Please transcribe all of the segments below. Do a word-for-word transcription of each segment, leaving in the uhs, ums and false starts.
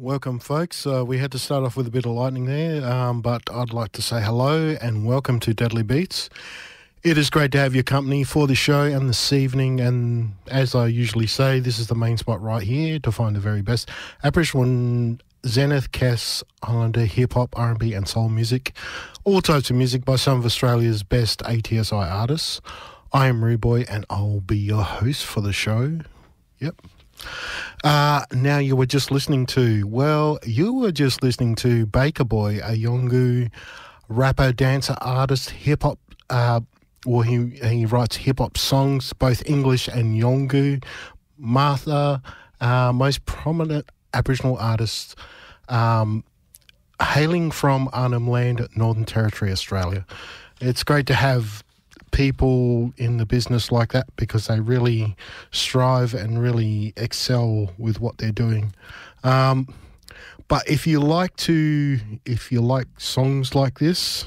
Welcome, folks. Uh, we had to start off with a bit of lightning there, um, but I'd like to say hello and welcome to Deadly Beats. It is great to have your company for the show and this evening, and as I usually say, this is the main spot right here to find the very best Aboriginal, Zenith, Cass, Islander, hip-hop, R and B and soul music, all types of music by some of Australia's best A T S I artists. I am Rude Boy and I'll be your host for the show. Yep. Uh, now you were just listening to, well, you were just listening to Baker Boy, a Yolngu rapper, dancer, artist, hip-hop, uh, well, he, he writes hip-hop songs, both English and Yolngu. Martha, uh, most prominent Aboriginal artist, um, hailing from Arnhem Land, Northern Territory, Australia. It's great to have people in the business like that because they really strive and really excel with what they're doing. Um, but if you like to, if you like songs like this,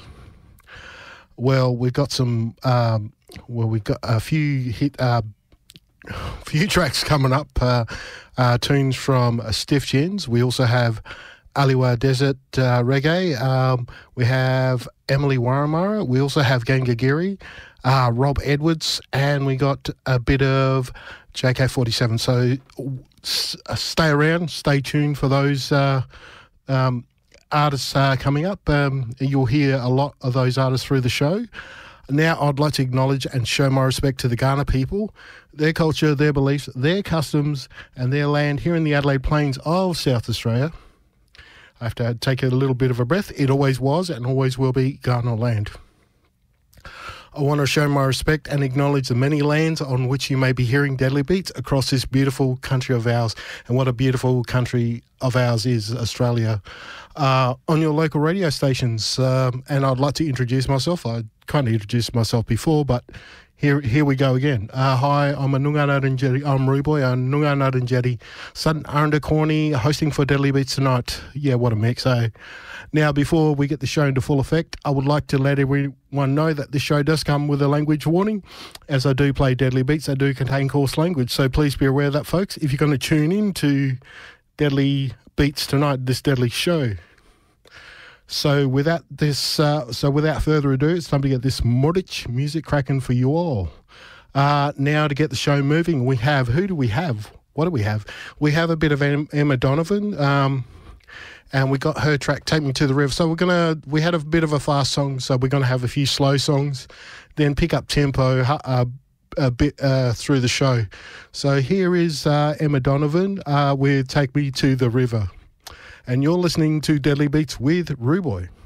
well, we've got some, um, well, we've got a few hit, uh, few tracks coming up, uh, uh, tunes from uh, Stiff Gins. We also have Aliwa Desert uh, Reggae. Um, we have Emily Waramara. We also have Gangagiri, uh, Rob Edwards, and we got a bit of J K forty-seven. So s- stay around, stay tuned for those uh, um, artists uh, coming up. Um, you'll hear a lot of those artists through the show. Now I'd like to acknowledge and show my respect to the Kaurna people, their culture, their beliefs, their customs, and their land here in the Adelaide Plains of South Australia. I have to take a little bit of a breath. It always was and always will be Kaurna land. I want to show my respect and acknowledge the many lands on which you may be hearing Deadly Beats across this beautiful country of ours. And what a beautiful country of ours is, Australia. Uh, on your local radio stations. Um, and I'd like to introduce myself. I kind of introduced myself before, but here here we go again. Uh, hi, I'm a Noongar Ngarrindjeri. I'm Ruboy, a Noongar Ngarrindjeri. Sutton Aranda Corny, hosting for Deadly Beats tonight. Yeah, what a mix, eh? Now, before we get the show into full effect, I would like to let everyone know that this show does come with a language warning. As I do play Deadly Beats, they do contain coarse language, so please be aware of that, folks. If you're going to tune in to Deadly Beats tonight, this Deadly show. So without this, uh, so without further ado, it's time to get this Mordich music cracking for you all. Uh, now to get the show moving, we have, who do we have? What do we have? We have a bit of Emma Donovan, um, and we got her track, Take Me to the River. So we're going to, we had a bit of a fast song, so we're going to have a few slow songs, then pick up tempo uh, a bit uh, through the show. So here is uh, Emma Donovan uh, with Take Me to the River. And you're listening to Deadly Beats with Ruboy.